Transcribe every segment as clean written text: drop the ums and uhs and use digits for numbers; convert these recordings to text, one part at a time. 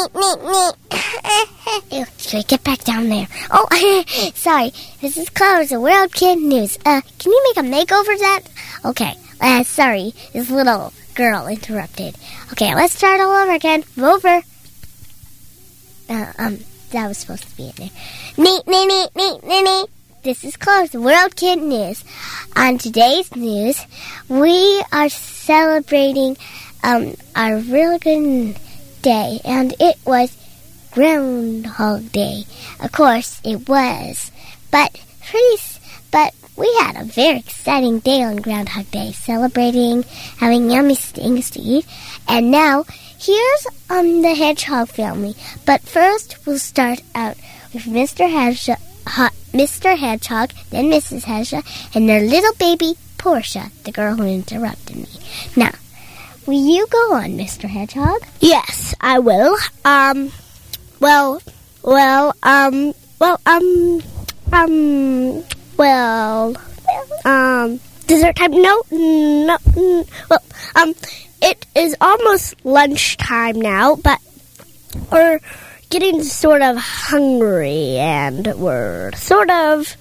Should I get back down there? Oh, sorry. This is Clover's the World Kid News. Can you make a makeover of that? Okay. Sorry. This little girl interrupted. Okay, let's start all over again. Over. That was supposed to be in there. This is Clover's the World Kid News. On today's news, we are celebrating our really good day, and it was Groundhog Day. Of course, it was. But we had a very exciting day on Groundhog Day, celebrating, having yummy things to eat. And now, here's the Hedgehog family. But first, we'll start out with Mr. Hedgehog, then Mrs. Hedgehog, and their little baby, Portia, the girl who interrupted me. Now, will you go on, Mr. Hedgehog? Yes, I will. Dessert time? No. It is almost lunchtime now, but we're getting sort of hungry, and we're sort of,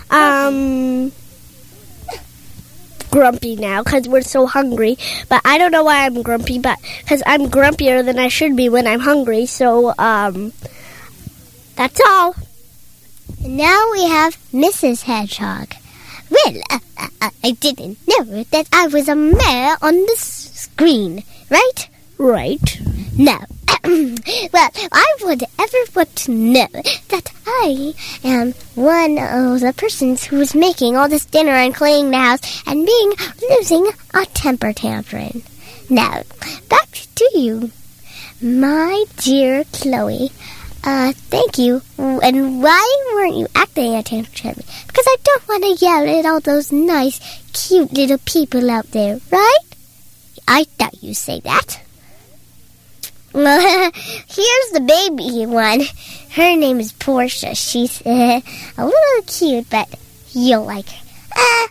grumpy now because we're so hungry. But I don't know why I'm grumpy, but because I'm grumpier than I should be when I'm hungry. So that's all. And now we have Mrs. Hedgehog. Well, I didn't know that I was a mayor on the screen, right? Right. No. Well, I would ever want to know that I am one of the persons who is making all this dinner and cleaning the house and losing a temper tantrum. Now, back to you, my dear Chloe. Thank you. And why weren't you acting a tantrum? Because I don't want to yell at all those nice, cute little people out there, right? I thought you'd say that. Well, here's the baby one. Her name is Portia. She's a little cute, but you'll like her.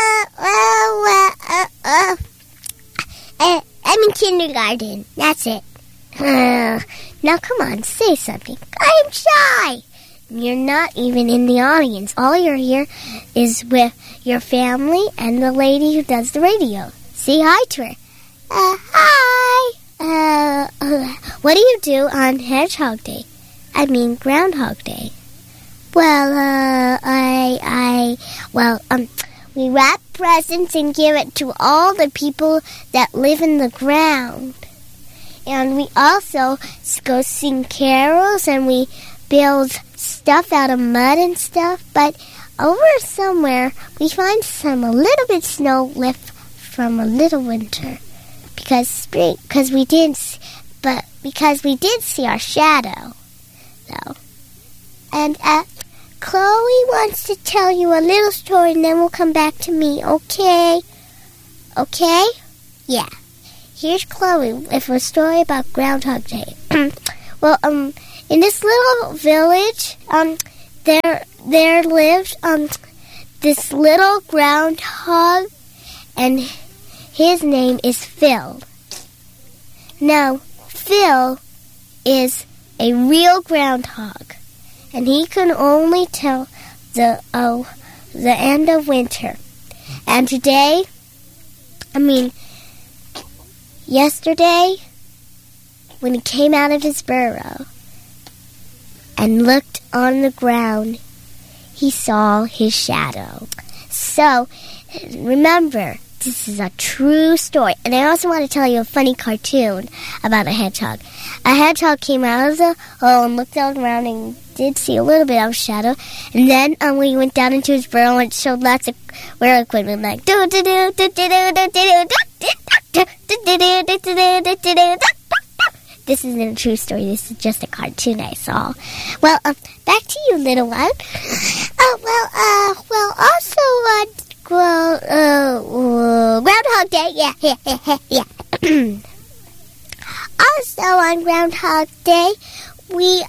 I'm in kindergarten. That's it. Now come on, say something. I'm shy. You're not even in the audience. All you're here is with your family and the lady who does the radio. Say hi to her. Hi. What do you do on Hedgehog Day? I mean Groundhog Day. Well, we wrap presents and give it to all the people that live in the ground. And we also go sing carols, and we build stuff out of mud and stuff. But over somewhere, we find a little bit snow left from a little winter. Because we did see our shadow, though. And Chloe wants to tell you a little story, and then we'll come back to me. Okay? Okay? Yeah. Here's Chloe with a story about Groundhog Day. Well, in this little village, there lived this little groundhog, and his name is Phil. Now, Phil is a real groundhog, and he can only tell the end of winter. And yesterday, when he came out of his burrow and looked on the ground, he saw his shadow. So, remember, this is a true story. And I also want to tell you a funny cartoon about a hedgehog. A hedgehog came out of the hole and looked all around and did see a little bit of shadow. And then when he went down into his burrow, it showed lots of weird equipment like This isn't a true story. This is just a cartoon I saw. Well, back to you, little one. Groundhog Day, yeah. Also on Groundhog Day, we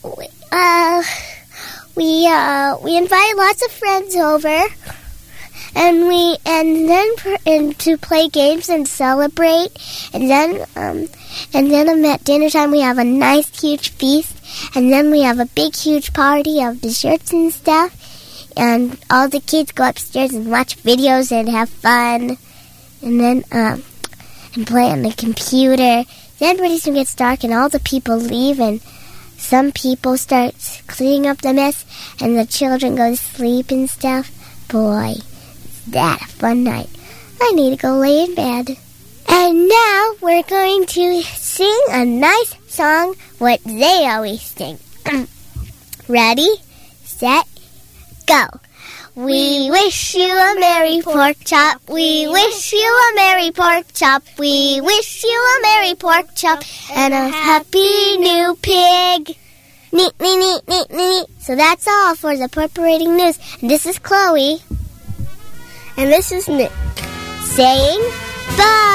invite lots of friends over, and to play games and celebrate, and then at dinner time we have a nice huge feast, and then we have a big huge party of desserts and stuff, and all the kids go upstairs and watch videos and have fun, and then and play on the computer. Then pretty soon it gets dark and all the people leave, and some people start cleaning up the mess, and the children go to sleep and stuff. Boy, is that a fun night. I need to go lay in bed. And now we're going to sing a nice song, what they always sing. Ready, set, go. We wish you a merry pork chop. We wish you a merry pork chop. We wish you a merry pork chop and a happy new pig. Neat, neat, neat, neat, neat. So that's all for the Purpurating News. And this is Chloe. And this is Nick. Saying bye.